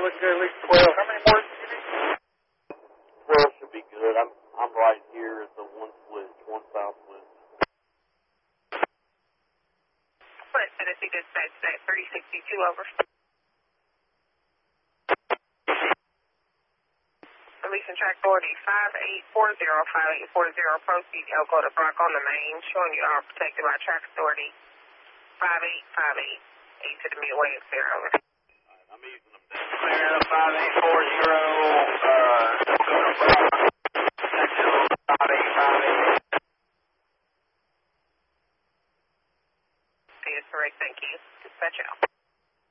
look good, at least 12. How many more do you need? 12 should be good. I'm right here at the one switch, one south switch. West Tennessee dispatch, 3062 over. Releasing track authority 5840, proceed Elko to Brock on the main, showing you are protected by track authority 5858, 8 to the midway of 0. I'm easing them down. Clear 5840.